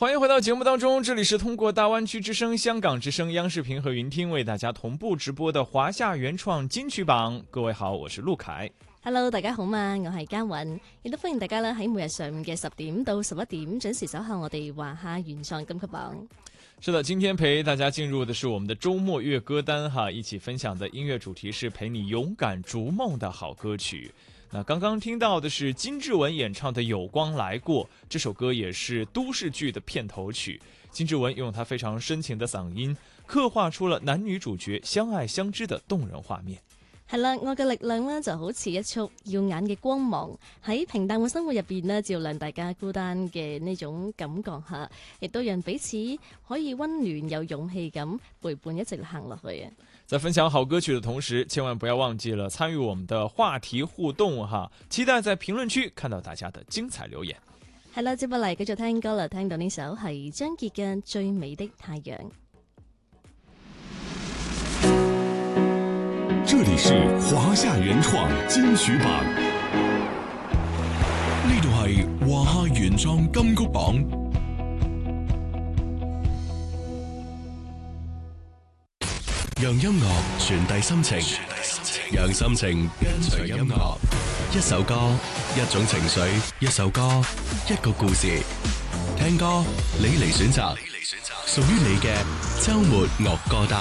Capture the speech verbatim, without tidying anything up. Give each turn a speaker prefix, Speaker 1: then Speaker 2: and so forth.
Speaker 1: 欢迎回到节目当中，这里是通过大湾区之声、香港之声、央视频和云聽為大家同步直播的華夏原創金曲榜。各位好，我是陸凱。
Speaker 2: Hello， 大家好嘛，我係嘉韻，亦都歡迎大家啦喺每日上午嘅十點到十一點準時守候我哋華夏原創金曲榜。
Speaker 1: 是的，今天陪大家進入的是我們的周末樂歌單哈，一起分享的音樂主題是陪你勇敢逐夢的好歌曲。那剛剛聽到的是金志文演唱的《有光來過》，這首歌也是都市劇的片頭曲。金志文用他非常深情的嗓音，刻畫出了男女主角相愛相知的動人畫面。
Speaker 2: 係啦，愛嘅力量呢就好似一束耀眼嘅光芒，喺平淡嘅生活入邊呢照亮大家孤單嘅呢種感覺下，亦都讓彼此可以溫暖有勇氣咁陪伴一直行落去啊！
Speaker 1: 在分享好歌曲的同時，千萬不要忘記了參與我們的話題互動哈！期待在評論區看到大家的精彩留言。
Speaker 2: 係啦，接落嚟繼續聽歌啦，聽到呢首係張傑嘅《最美的太陽》。
Speaker 3: 這裏是華夏原創金曲榜，呢度係華夏原創金曲榜。讓音樂傳遞心情，讓心情跟隨音樂。一首歌，一種情緒；一首歌，一個故事。聽歌，你嚟選擇，屬於你嘅周末樂歌單。